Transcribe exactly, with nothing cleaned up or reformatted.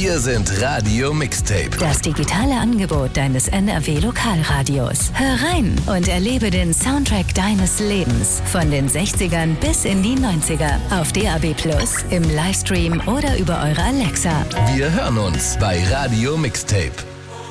Wir sind Radio Mixtape. Das digitale Angebot deines N R W-Lokalradios. Hör rein und erlebe den Soundtrack deines Lebens. Von den sechzigern bis in die neunziger. Auf D A B plus, im Livestream oder über eure Alexa. Wir hören uns bei Radio Mixtape.